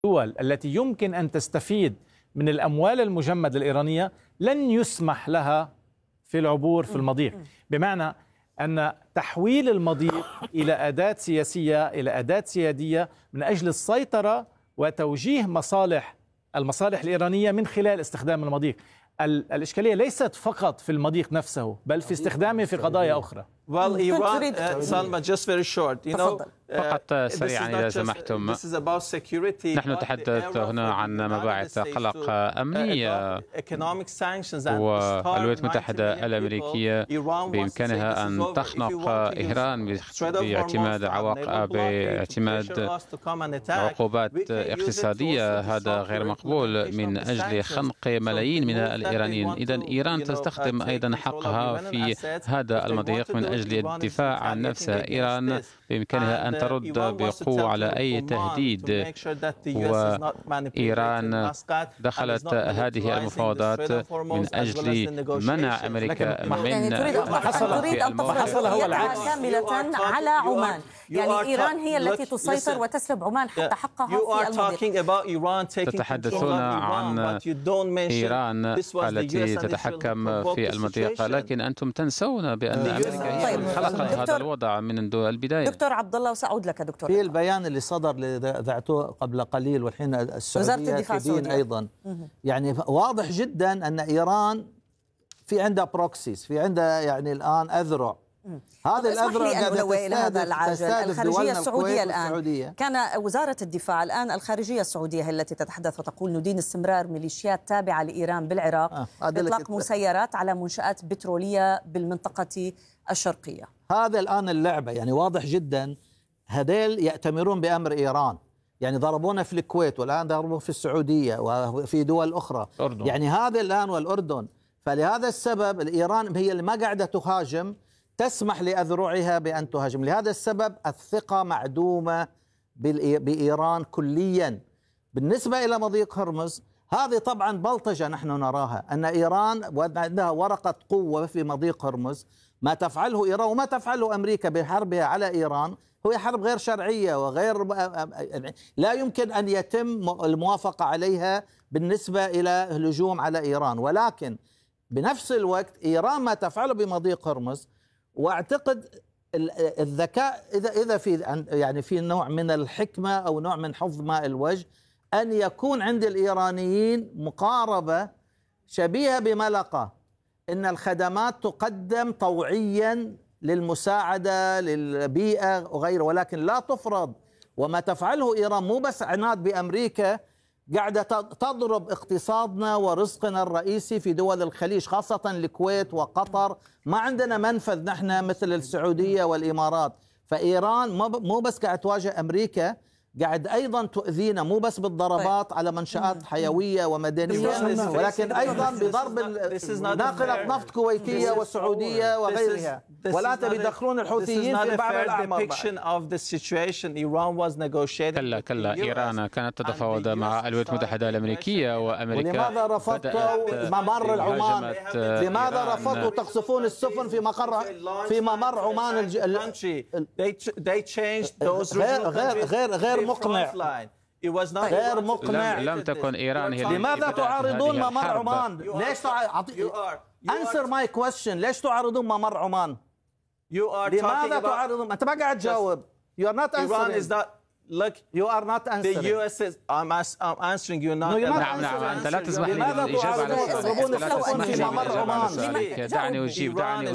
الدول التي يمكن أن تستفيد من الأموال المجمدة الإيرانية لن يسمح لها في العبور في المضيق، بمعنى أن تحويل المضيق إلى أداة سياسية، إلى أداة سيادية من أجل السيطرة وتوجيه المصالح الإيرانية من خلال استخدام المضيق. الإشكالية ليست فقط في المضيق نفسه بل في استخدامه في قضايا أخرى. Well, Iran, Salma, just very short. فقط سريعا إذا سمحتم. نحن نتحدث هنا عن مباعث قلق أمنية، والولايات المتحدة الأمريكية بإمكانها أن تخنق إيران باعتماد عقوبات اقتصادية. هذا غير مقبول من أجل خنق ملايين من الإيرانيين. إذن إيران تستخدم أيضا حقها في هذا المضيق من أجل الدفاع عن نفسها. إيران بإمكانها أن ترد بقوة على أي تهديد، وإيران دخلت هذه المفاوضات من أجل منع أمريكا من تريد أن تفرض قيادها كاملة على عمان. يعني إيران هي التي تسيطر وتسلب عمان حتى حقها في المضيق. تتحدثون عن إيران التي تتحكم في المضيق، لكن أنتم تنسون بأن أمريكا هي خلقت هذا الوضع من البداية. دكتور عبد الله، وسأعود لك دكتور. في البيان اللي صدر اللي ذعته قبل قليل والحين السعودية تدين أيضا، يعني واضح جدا أن إيران في عندها بروكسيز، في عندها يعني الآن أذرع. هذا الأذرع إلى هذا العاجل. الخارجية السعودية الآن كان وزارة الدفاع الآن الخارجية السعودية هي التي تتحدث وتقول ندين استمرار ميليشيات تابعة لإيران بالعراق إطلاق مسيرات على منشآت بترولية بالمنطقة الشرقية. هذا الآن اللعبة، يعني واضح جدا هذيل يأتمرون بأمر إيران. يعني ضربونا في الكويت والآن ضربوا في السعودية وفي دول أخرى. يعني هذا الآن والأردن. فلهذا السبب الإيران هي اللي ما قاعدة تهاجم، تسمح لأذرعها بأن تهاجم. لهذا السبب الثقة معدومة بإيران كليا. بالنسبة إلى مضيق هرمز، هذه طبعا بلطجة نحن نراها، أن إيران عندها ورقة قوة في مضيق هرمز. ما تفعله إيران وما تفعله أمريكا بحربها على إيران هو حرب غير شرعية وغير لا يمكن أن يتم الموافقة عليها بالنسبة إلى الهجوم على إيران. ولكن بنفس الوقت إيران ما تفعله بمضيق هرمز، واعتقد الذكاء اذا في يعني في نوع من الحكمه او نوع من حفظ ماء الوجه، ان يكون عند الايرانيين مقاربه شبيهه بملقا، ان الخدمات تقدم طوعيا للمساعده للبيئه وغيره، ولكن لا تفرض. وما تفعله ايران مو بس عناد بامريكا، قاعدة تضرب اقتصادنا ورزقنا الرئيسي في دول الخليج، خاصة الكويت وقطر. ما عندنا منفذ نحن مثل السعودية والإمارات. فإيران مو بس قاعد تواجه أمريكا، قاعد أيضا تؤذينا مو بس بالضربات على منشآت حيوية ومدنية، ولكن أيضا بضرب ناقلة نفط كويتية وسعودية وغيرها. ولا تبي يدخلون الحوثيين في البحر الأحمر. كلا إيران كانت تتفاوض مع الولايات المتحدة الأمريكية وأمريكا. ولماذا رفضتوا ممر العمان؟ لماذا رفضتوا تقصفون السفن في ممر عمان؟ غير مقنع. غير مقنع. لم تكن إيران هي. لماذا تعارضون ممر عمان؟ ليش answer my question. ليش تعارضون ممر عمان؟ لماذا تعارضون؟ أنت ما قاعد تجاوب. You are not answering. Look, you are not answering. The U.S. is. I'm answering you not. نعم أنت لا تسمح لي بالإجابة على السؤال. دعني أجيب.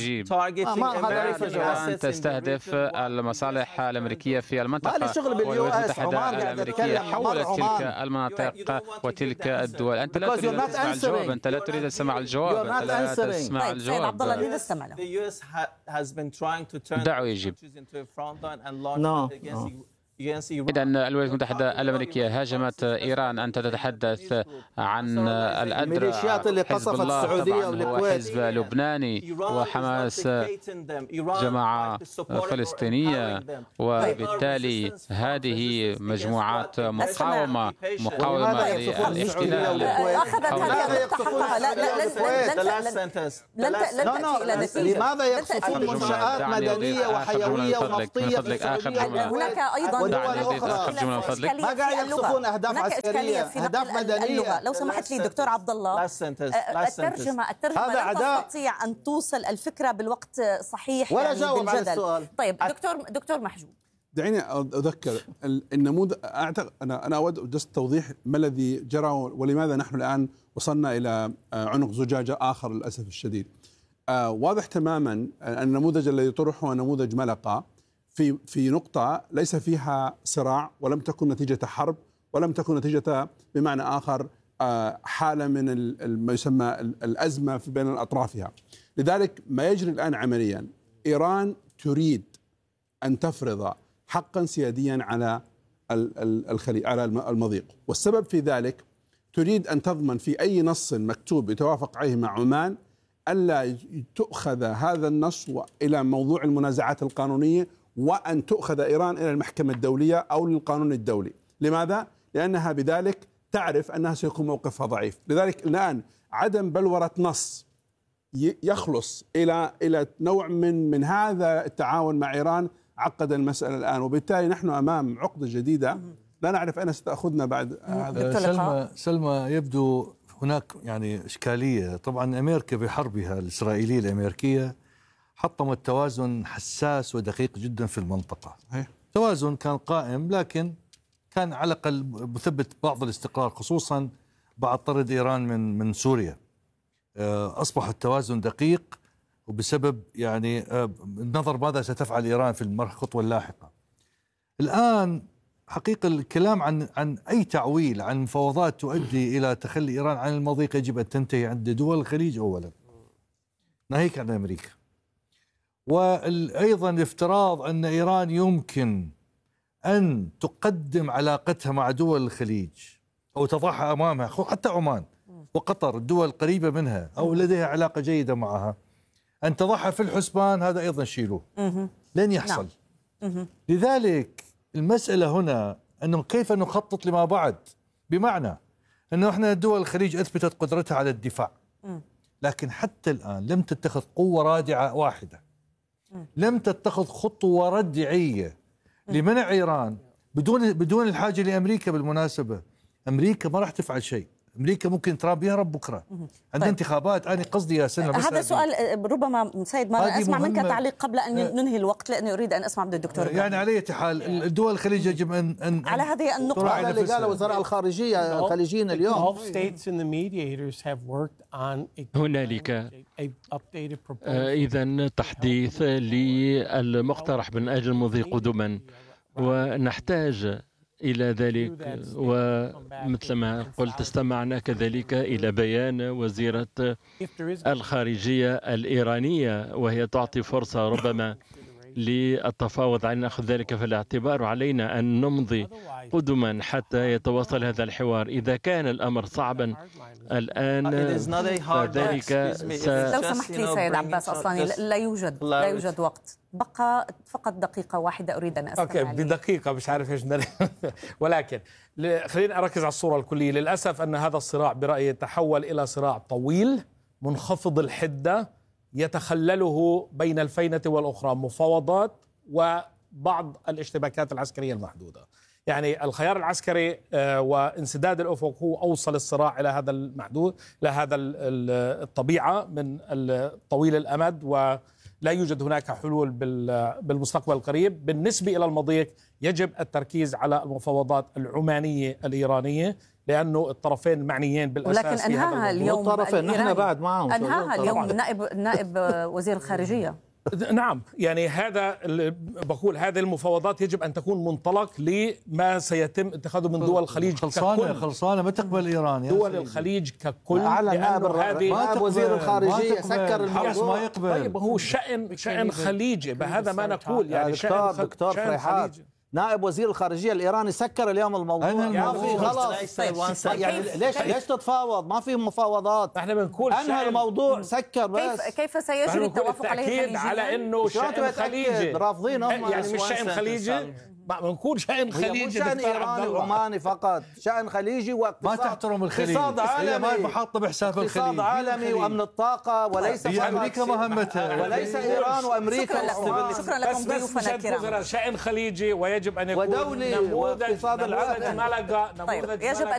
إيران تستهدف المصالح الأمريكية في المنطقة، والولايات المتحدة الأمريكية حولت تلك المناطق وتلك الدول. أنت لا تريد أن تسمع الجواب. أنت لا تريد أن تسمع الجواب. أنت لا تسمع الجواب. عبد الله لماذا استمع له؟ دعوا يجيب. إذن الولايات المتحدة الأمريكية هاجمت إيران. أنت تتحدث عن الأدرع. حزب الله طبعا هو حزب لبناني، وحماس جماعة فلسطينية، وبالتالي هذه مجموعات مقاومة للاحتلال. أخذت هذه حقها. لماذا يقصفون منشآت مدنية وحيوية ونفطية في السعودية؟ هناك أيضا ودول أخرى ما قاعد يقصفون أهداف عسكرية، أهداف مدنية. لو سمحت لي دكتور عبد الله، الترجمة لا تستطيع أن توصل الفكرة بالوقت صحيح ولا جاوب على السؤال. طيب دكتور محجوب، دعيني أذكر النموذج. أنا أود بس توضيح ما الذي جرى ولماذا نحن الآن وصلنا إلى عنق زجاجة آخر للأسف الشديد. واضح تماما أن النموذج الذي يطرحه هو نموذج ملقا في نقطة ليس فيها صراع، ولم تكن نتيجة حرب، ولم تكن نتيجة بمعنى آخر حالة من ما يسمى الأزمة بين أطرافها. لذلك ما يجري الآن عمليا، إيران تريد أن تفرض حقا سياديا على الخليج، على المضيق، والسبب في ذلك تريد أن تضمن في أي نص مكتوب يتوافق عليه مع عمان ألا تؤخذ هذا النص إلى موضوع المنازعات القانونية، وأن تؤخذ إيران إلى المحكمة الدولية أو للقانون الدولي. لماذا؟ لأنها بذلك تعرف أنها سيكون موقفها ضعيف. لذلك الآن عدم بلورة نص يخلص إلى نوع من هذا التعاون مع إيران عقد المسألة الآن، وبالتالي نحن أمام عقدة جديدة لا نعرف أين ستأخذنا بعد هذا. سلمى يبدو هناك يعني إشكالية. طبعا أمريكا بحربها الإسرائيلية الأمريكية حطمت توازن حساس ودقيق جدا في المنطقة. توازن كان قائم، لكن كان على الأقل مثبت بعض الاستقرار، خصوصا بعد طرد إيران من سوريا. أصبح التوازن دقيق، وبسبب يعني النظر ماذا ستفعل إيران في الخطوة اللاحقة. الآن حقيقة الكلام عن أي تعويل عن مفاوضات تؤدي إلى تخلي إيران عن المضيق يجب أن تنتهي عند دول الخليج أولا، ناهيك عن أمريكا. وأيضا الافتراض أن إيران يمكن أن تقدم علاقتها مع دول الخليج أو تضعها أمامها، حتى عمان وقطر الدول القريبة منها أو لديها علاقة جيدة معها، أن تضعها في الحسبان، هذا أيضا شيلوه لن يحصل. لذلك المسألة هنا أنه كيف نخطط لما بعد، بمعنى أنه إحنا دول الخليج أثبتت قدرتها على الدفاع، لكن حتى الآن لم تتخذ قوة رادعة واحدة، لم تتخذ خطوة ردعية لمنع إيران بدون الحاجة لأمريكا. بالمناسبة أمريكا ما راح تفعل شيء، أمريكا ممكن ترامب يهرب بكرة عندنا انتخابات. أنا قصدي يا سنة هذا سؤال ربما سيد ما أسمع منك تعليق قبل أن ننهي الوقت، لأني أريد أن أسمع من الدكتور. يعني على أي حال الدول الخليج يجب أن على هذه النقطة هذا اللي قاله وزراء الخارجية الخليجيين اليوم. هنالك إذن تحديث للمقترح من أجل المضي قدما، ونحتاج إلى ذلك. ومثل ما قلت استمعنا كذلك إلى بيان وزيرة الخارجية الإيرانية، وهي تعطي فرصة ربما للتفاوض عن نأخذ ذلك في الاعتبار، وعلينا أن نمضي قدما حتى يتواصل هذا الحوار. إذا كان الأمر صعبا الآن فذلك لو سمحت لي سيد عباس أصلاني، لا يوجد وقت، بقى فقط دقيقة واحدة أريد أن أستمع. أوكي بدقيقة مش عارف إيش ولكن خلينا أركز على الصورة الكلية. للأسف أن هذا الصراع برأيي تحول إلى صراع طويل منخفض الحدة يتخلله بين الفينة والأخرى مفاوضات وبعض الاشتباكات العسكرية المحدودة. يعني الخيار العسكري وانسداد الأفق هو أوصل الصراع إلى هذا المحدود، إلى هذا الطبيعة من طويل الأمد، ولا يوجد هناك حلول بالمستقبل القريب. بالنسبة إلى المضيق يجب التركيز على المفاوضات العمانية الإيرانية، لأنه الطرفين معنيين بالأساس. ولكن أنهاها اليوم الطرفين نحن بعد معهم، أنهاها اليوم نائب وزير الخارجية. نعم، يعني هذا بقول هذه المفاوضات يجب أن تكون منطلق لما سيتم اتخاذه من دول الخليج خلصانة ما تقبل إيران. دول الخليج ككل أعلن نائب وزير الخارجية سكر الموضوع ما يقبل. طيب هو شأن خليجي، بهذا ما نقول يعني دكتور فريحات نائب وزير الخارجية الإيراني سكر اليوم الموضوع. ما في خلاص يعني ليش تتفاوض؟ ما في مفاوضات. احنا بنقول انهى الموضوع، سكر بس. كيف سيجري التوافق عليه الخليجي؟ على انه شأن خليجي رافضين هم يعني مش شأن خليجي. نكون شأن خليجي شأن إيراني وعماني فقط، شأن خليجي واقتصاد، ما تحترم الخليج، اقتصاد عالمي، ما محاطة بحساب الخليج، اقتصاد عالمي وأمن الطاقة، وليس أمريكا مهمتها، وليس إيران وأمريكا. شكرا لكم ضيوفنا الكرام. شأن خليجي ويجب أن يكون ودولي واقتصاد العالم. نموذج ملقا، نموذج يجب